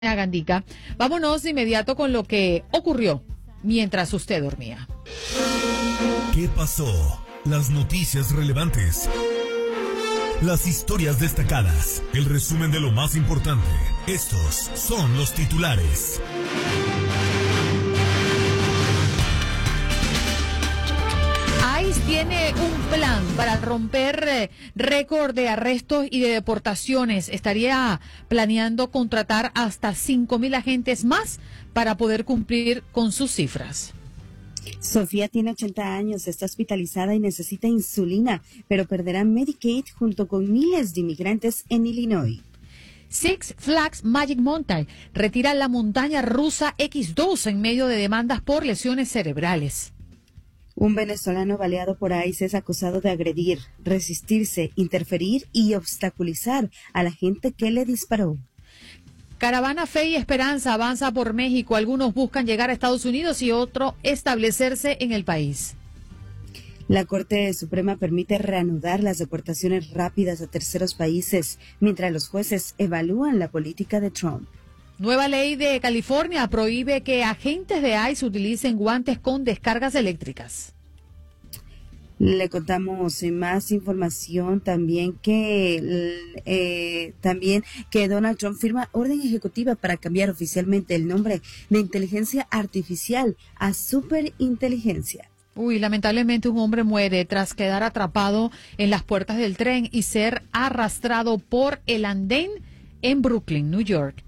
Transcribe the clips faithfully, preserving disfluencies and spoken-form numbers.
Gandica. Vámonos de inmediato con lo que ocurrió mientras usted dormía. ¿Qué pasó? Las noticias relevantes. Las historias destacadas. El resumen de lo más importante. Estos son los titulares. ICE tiene un plan para romper eh, récord de arrestos y de deportaciones. Estaría planeando contratar hasta cinco mil agentes más para poder cumplir con sus cifras. Sofía tiene ochenta años, está hospitalizada y necesita insulina, pero perderá Medicaid junto con miles de inmigrantes en Illinois. Six Flags Magic Mountain retira la montaña rusa equis dos en medio de demandas por lesiones cerebrales. Un venezolano baleado por ICE es acusado de agredir, resistirse, interferir y obstaculizar a la gente que le disparó. Caravana Fe y Esperanza avanza por México. Algunos buscan llegar a Estados Unidos y otros establecerse en el país. La Corte Suprema permite reanudar las deportaciones rápidas a terceros países, mientras los jueces evalúan la política de Trump. Nueva ley de California prohíbe que agentes de ICE utilicen guantes con descargas eléctricas. Le contamos más información también que eh, también que Donald Trump firma orden ejecutiva para cambiar oficialmente el nombre de inteligencia artificial a superinteligencia. Uy, lamentablemente un hombre muere tras quedar atrapado en las puertas del tren y ser arrastrado por el andén en Brooklyn, New York.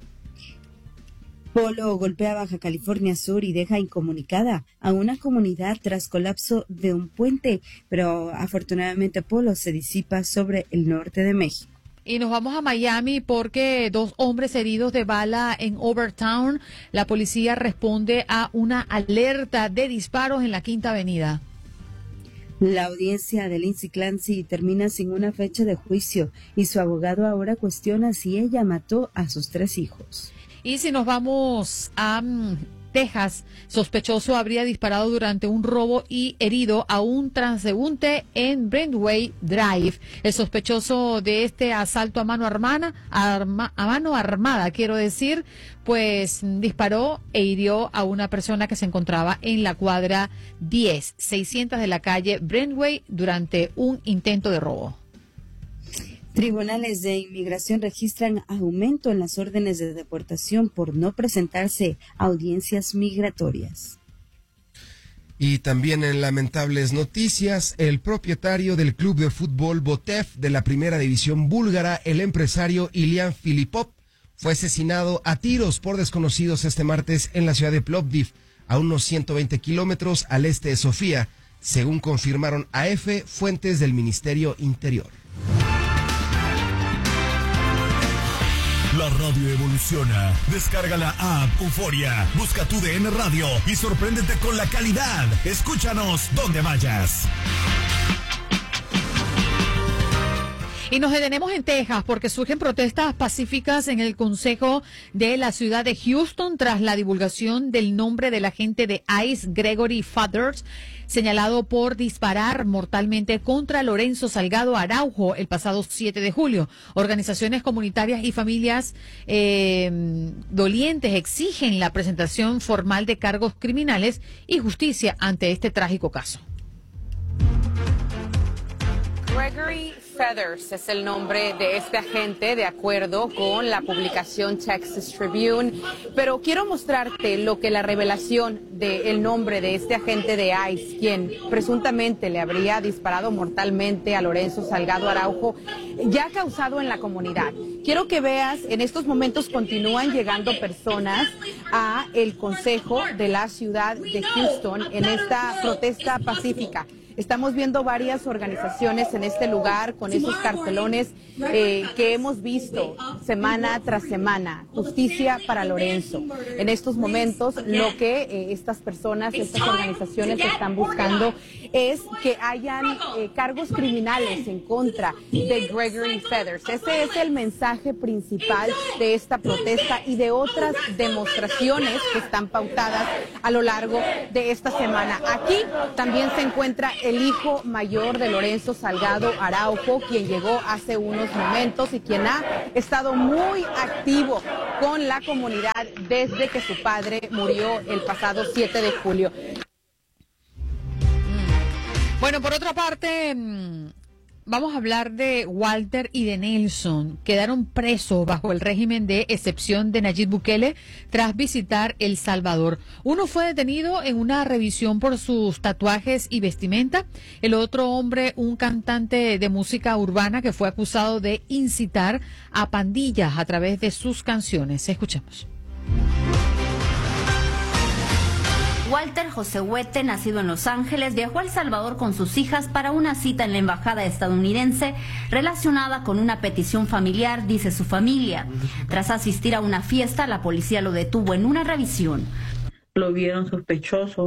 Polo golpea Baja California Sur y deja incomunicada a una comunidad tras colapso de un puente, pero afortunadamente Polo se disipa sobre el norte de México. Y nos vamos a Miami porque dos hombres heridos de bala en Overtown. La policía responde a una alerta de disparos en la Quinta Avenida. La audiencia de Lindsay Clancy termina sin una fecha de juicio y su abogado ahora cuestiona si ella mató a sus tres hijos. Y si nos vamos a um, Texas, sospechoso habría disparado durante un robo y herido a un transeúnte en Brentway Drive. El sospechoso de este asalto a mano armada, arma, a mano armada, quiero decir, pues disparó e hirió a una persona que se encontraba en la cuadra diez, seiscientos de la calle Brentway durante un intento de robo. Tribunales de inmigración registran aumento en las órdenes de deportación por no presentarse a audiencias migratorias. Y también en lamentables noticias, el propietario del club de fútbol Botev de la primera división búlgara, el empresario Ilian Filipov, fue asesinado a tiros por desconocidos este martes en la ciudad de Plovdiv, a unos ciento veinte kilómetros al este de Sofía, según confirmaron A F fuentes del Ministerio Interior. La radio evoluciona. Descarga la app Euforia. Busca tu D N Radio y sorpréndete con la calidad. Escúchanos donde vayas. Y nos detenemos en Texas porque surgen protestas pacíficas en el Consejo de la ciudad de Houston tras la divulgación del nombre del agente de ICE, Gregory Fathers, señalado por disparar mortalmente contra Lorenzo Salgado Araujo el pasado siete de julio. Organizaciones comunitarias y familias eh, dolientes exigen la presentación formal de cargos criminales y justicia ante este trágico caso. Gregory Feathers es el nombre de este agente, de acuerdo con la publicación Texas Tribune, pero quiero mostrarte lo que la revelación del nombre de este agente de ICE, quien presuntamente le habría disparado mortalmente a Lorenzo Salgado Araujo, ya ha causado en la comunidad. Quiero que veas, en estos momentos continúan llegando personas a el Consejo de la ciudad de Houston en esta protesta pacífica. Estamos viendo varias organizaciones en este lugar con esos cartelones eh, que hemos visto semana tras semana. Justicia para Lorenzo. En estos momentos lo que eh, estas personas, estas organizaciones están buscando es que hayan eh, cargos criminales en contra de Gregory Feathers. Ese es el mensaje principal de esta protesta y de otras demostraciones que están pautadas a lo largo de esta semana. Aquí también se encuentra el hijo mayor de Lorenzo Salgado Araujo, quien llegó hace unos momentos y quien ha estado muy activo con la comunidad desde que su padre murió el pasado siete de julio. Bueno, por otra parte, vamos a hablar de Walter y de Nelson. Quedaron presos bajo el régimen de excepción de Nayib Bukele tras visitar El Salvador. Uno fue detenido en una revisión por sus tatuajes y vestimenta. El otro hombre, un cantante de música urbana que fue acusado de incitar a pandillas a través de sus canciones. Escuchemos. Walter José Huete, nacido en Los Ángeles, viajó a El Salvador con sus hijas para una cita en la embajada estadounidense relacionada con una petición familiar, dice su familia. Tras asistir a una fiesta, la policía lo detuvo en una revisión. Lo vieron sospechoso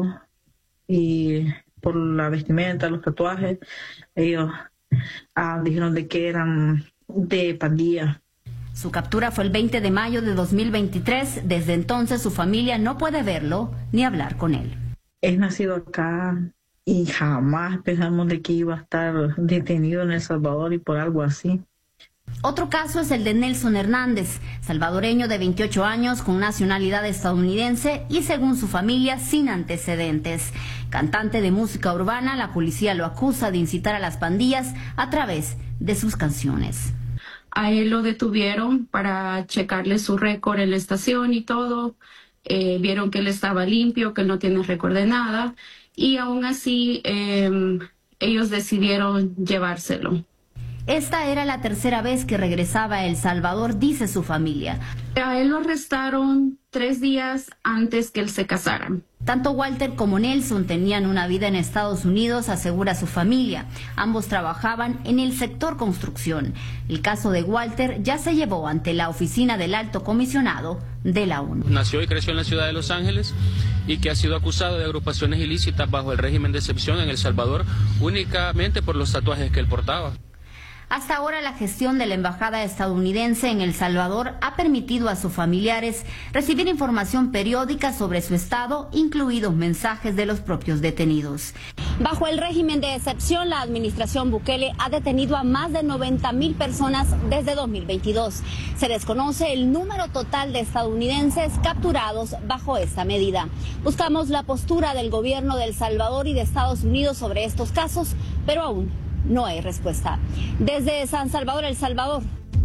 y por la vestimenta, los tatuajes, ellos ah, dijeron de que eran de pandilla. Su captura fue el veinte de mayo de dos mil veintitrés. Desde entonces su familia no puede verlo ni hablar con él. Es nacido acá y jamás pensamos de que iba a estar detenido en El Salvador y por algo así. Otro caso es el de Nelson Hernández, salvadoreño de veintiocho años con nacionalidad estadounidense y según su familia sin antecedentes. Cantante de música urbana, la policía lo acusa de incitar a las pandillas a través de sus canciones. A él lo detuvieron para checarle su récord en la estación y todo. Eh, vieron que él estaba limpio, que él no tiene récord de nada. Y aún así, eh, ellos decidieron llevárselo. Esta era la tercera vez que regresaba a El Salvador, dice su familia. A él lo arrestaron tres días antes que él se casara. Tanto Walter como Nelson tenían una vida en Estados Unidos, asegura su familia. Ambos trabajaban en el sector construcción. El caso de Walter ya se llevó ante la oficina del Alto Comisionado de la ONU. Nació y creció en la ciudad de Los Ángeles y que ha sido acusado de agrupaciones ilícitas bajo el régimen de excepción en El Salvador únicamente por los tatuajes que él portaba. Hasta ahora la gestión de la embajada estadounidense en El Salvador ha permitido a sus familiares recibir información periódica sobre su estado, incluidos mensajes de los propios detenidos. Bajo el régimen de excepción, la administración Bukele ha detenido a más de noventa mil personas desde dos mil veintidós. Se desconoce el número total de estadounidenses capturados bajo esta medida. Buscamos la postura del gobierno de El Salvador y de Estados Unidos sobre estos casos, pero aún no hay respuesta. Desde San Salvador, El Salvador.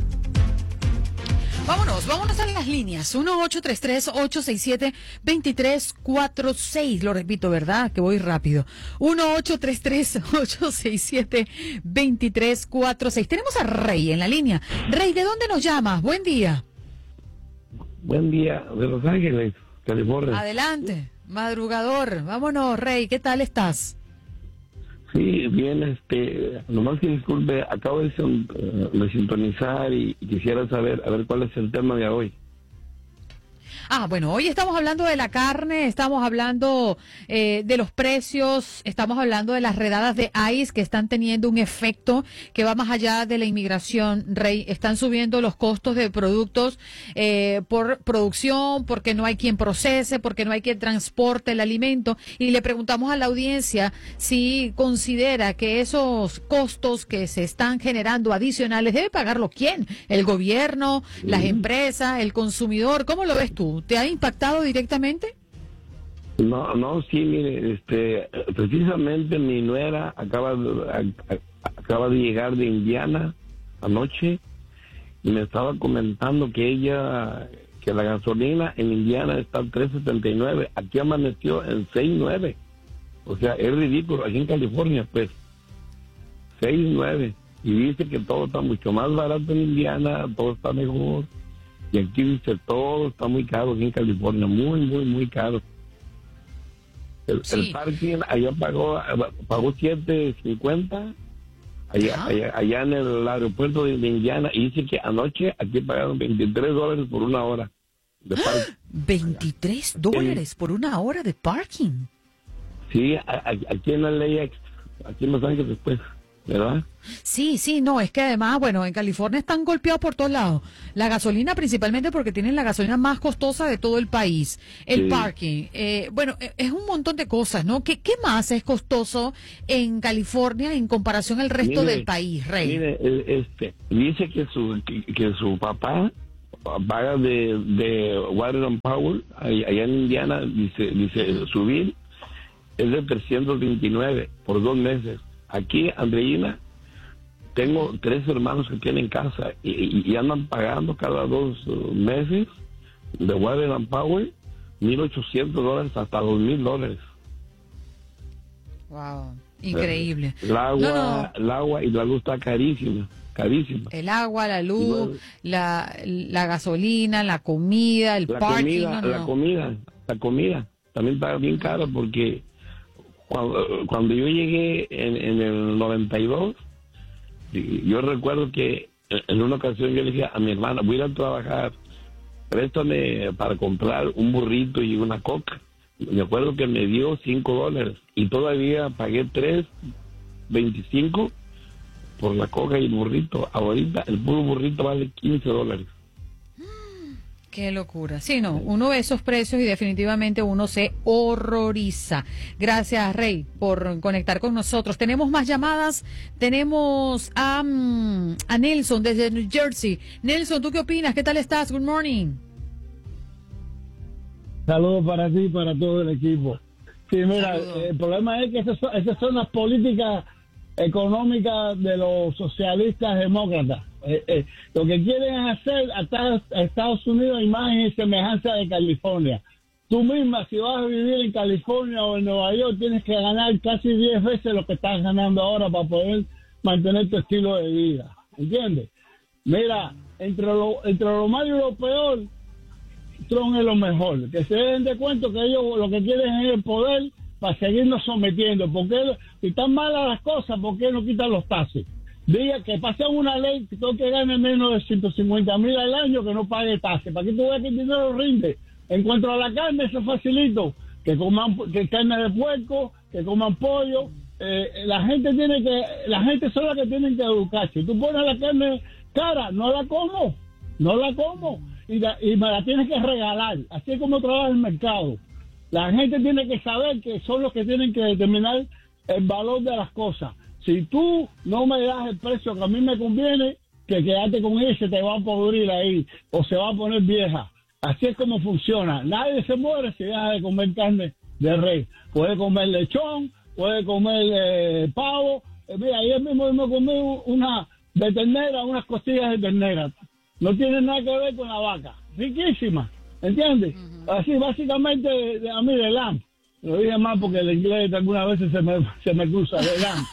Vámonos, vámonos a las líneas. uno ocho tres tres, ocho seis siete, dos tres cuatro seis. Lo repito, ¿verdad? Que voy rápido. uno ocho tres tres, ocho seis siete, dos tres cuatro seis. Tenemos a Rey en la línea. Rey, ¿de dónde nos llamas? Buen día. Buen día, de Los Ángeles, California. Adelante, madrugador. Vámonos, Rey, ¿qué tal estás? Sí, bien, este, nomás que disculpe, acabo de, de sintonizar y, y quisiera saber, a ver cuál es el tema de hoy. Ah, bueno, hoy estamos hablando de la carne, estamos hablando eh, de los precios, estamos hablando de las redadas de ICE que están teniendo un efecto que va más allá de la inmigración, Rey. Están subiendo los costos de productos eh, por producción, porque no hay quien procese, porque no hay quien transporte el alimento. Y le preguntamos a la audiencia si considera que esos costos que se están generando adicionales, ¿debe pagarlo quién? ¿El gobierno, las empresas, el consumidor? ¿Cómo lo ves tú? ¿Te ha impactado directamente? No, no, sí, mire, este, precisamente mi nuera acaba de, acaba de llegar de Indiana anoche y me estaba comentando que ella, que la gasolina en Indiana está en tres setenta y nueve, aquí amaneció en seis nueve, o sea, es ridículo, aquí en California, pues, seis nueve, y dice que todo está mucho más barato en Indiana, todo está mejor. Y aquí dice, todo está muy caro aquí en California, muy, muy, muy caro. El, sí. el parking allá pagó pagó siete cincuenta allá, allá, allá en el aeropuerto de, de Indiana, y dice que anoche aquí pagaron veintitrés dólares por una hora de parking. ¿veintitrés dólares por una hora de parking? Sí, a, a, aquí en la ley, aquí en Los Ángeles después. ¿verdad? Sí, sí, no, es que además, bueno, en California están golpeados por todos lados. La gasolina principalmente porque tienen la gasolina más costosa de todo el país. El Sí. parking, eh, bueno, eh, es un montón de cosas, ¿no? ¿Qué, qué más es costoso en California en comparación al resto Mire, del país, Rey? Mire, el- este, dice que su que, que su papá paga de, de Water and Power allá allá en Indiana, dice dice su bill es de trescientos veintinueve por dos meses. Aquí, Andreina, tengo tres hermanos que tienen casa y, y- y andan pagando cada dos uh, meses de Water and Power mil ochocientos dólares hasta dos mil dólares. Wow, increíble. El agua, No, no. el agua y la luz está carísima, carísima. El agua, la luz, Igual. la, la gasolina, la comida, el La parking. comida, no, no, la no. comida, la comida también está bien cara porque cuando, cuando yo llegué en, en el noventa y dos, y yo recuerdo que en una ocasión yo le dije a mi hermana, voy a ir a trabajar, préstame para comprar un burrito y una coca. Me acuerdo que me dio cinco dólares y todavía pagué tres veinticinco por la coca y el burrito. Ahorita el puro burrito vale quince dólares. Qué locura. Sí, no, uno ve esos precios y definitivamente uno se horroriza. Gracias, Rey, por conectar con nosotros. Tenemos más llamadas. Tenemos a, mm, a Nelson desde New Jersey. Nelson, ¿tú qué opinas? ¿Qué tal estás? Good morning. Saludos para ti y para todo el equipo. Sí, mira, Saludos. el problema es que esas son, esas son las políticas económicas de los socialistas demócratas. Eh, eh, lo que quieren hacer a, a Estados Unidos imagen y semejanza de California. Tú misma, si vas a vivir en California o en Nueva York, tienes que ganar casi diez veces lo que estás ganando ahora para poder mantener tu estilo de vida. ¿Entiendes? Mira, entre lo, entre lo malo y lo peor, Trump es lo mejor. Que se den de cuenta que ellos lo que quieren es el poder para seguirnos sometiendo. Porque si están malas las cosas, ¿por qué no quitan los taxes? Diga que pasen una ley que todo que gane menos de ciento cincuenta mil al año que no pague taxes. ¿Para qué tú ves que el dinero rinde? En cuanto a la carne, eso facilito. Que coman que carne de puerco, que coman pollo. Eh, la gente tiene que, la gente son las que tienen que educarse. Tú pones la carne cara, no la como, no la como. Y, la, y me la tienes que regalar. Así es como trabaja el mercado. La gente tiene que saber que son los que tienen que determinar el valor de las cosas. Si tú no me das el precio que a mí me conviene, que quedarte con ella se te va a podrir ahí o se va a poner vieja. Así es como funciona. Nadie se muere si deja de comer carne de res. Puede comer lechón, puede comer eh, pavo. Eh, mira, ayer mismo me comí una de ternera, unas costillas de ternera. No tiene nada que ver con la vaca. Riquísima, ¿entiendes? Uh-huh. Así, básicamente, a mí de lamb. Lo dije más porque el inglés algunas veces se me, se me cruza de lamb.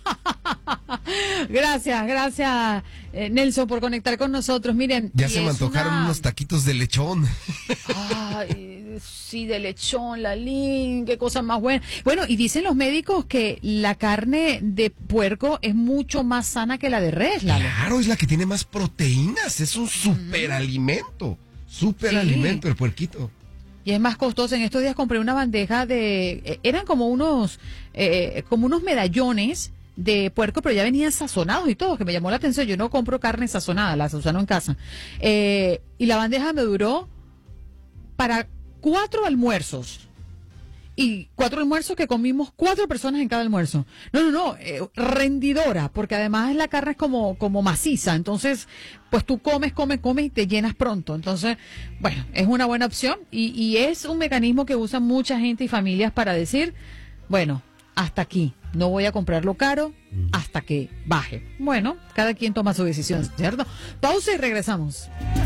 Gracias, gracias, eh, Nelson, por conectar con nosotros. Miren, ya se me antojaron una... unos taquitos de lechón. Ay, sí, de lechón, la lin, qué cosa más buena. Bueno, y dicen los médicos que la carne de puerco es mucho más sana que la de res, Lalo. Claro, es la que tiene más proteínas, es un superalimento, superalimento sí. El puerquito. Y es más costoso. En estos días compré una bandeja de, eran como unos, eh, como unos medallones de puerco, pero ya venían sazonados y todo, que me llamó la atención. Yo no compro carne sazonada, la sazonó en casa. Eh, y la bandeja me duró para cuatro almuerzos. Y cuatro almuerzos que comimos cuatro personas en cada almuerzo. No, no, no, eh, rendidora, porque además la carne es como, como maciza. Entonces, pues tú comes, comes, comes y te llenas pronto. Entonces, bueno, es una buena opción y, y es un mecanismo que usan mucha gente y familias para decir, bueno, hasta aquí, no voy a comprarlo caro hasta que baje. Bueno, cada quien toma su decisión, ¿cierto? Pausa y regresamos.